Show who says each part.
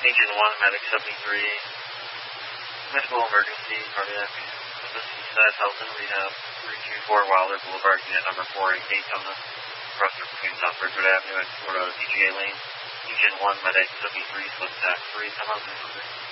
Speaker 1: Agent 1, Medic 73. Medical emergency, cardiac. This is Eastside Health and Rehab, 324 Wilder Boulevard, unit number 48, Daytona. Crossing between South Bridgewood Avenue and Florida DGA Lane. Agent 1, Medic 73, split stack 3, come out.